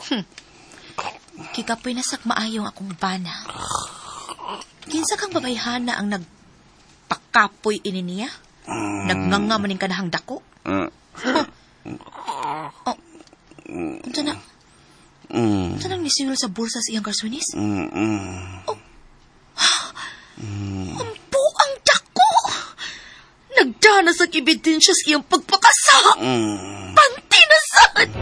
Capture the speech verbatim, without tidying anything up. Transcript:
Kikapoy na sak maayong akong bana. Kinsa kang babayhana ang nagpakapoy ini niya? Nagnganga maning kanahang dako? Huh. Oh. Unsa na? Unsa nang nisigol sa bulsa sa iyang karsunis? Oh. Ampo ang dako! Nagdana sa ebidensya sa iyang pagpakasa!